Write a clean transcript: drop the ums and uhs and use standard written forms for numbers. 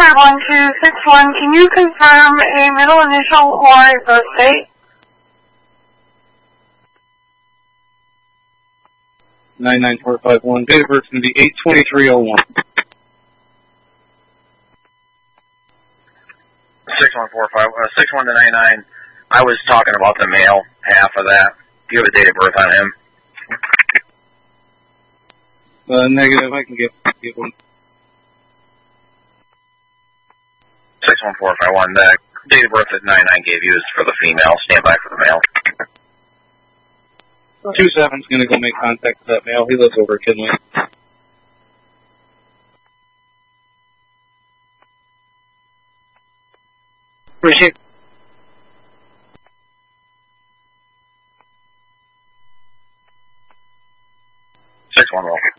451261, can you confirm a middle initial or a birth date? 99451. Date of birth is going to be 8/23/01. 6145, 61 to 99. I was talking about the male half of that. Do you have a date of birth on him? Negative. I can give one. 61451. The date of birth that 99 gave you is for the female. Stand by for the male. 27's going to go make contact with that male. He lives over at Kinley. Receive. 611.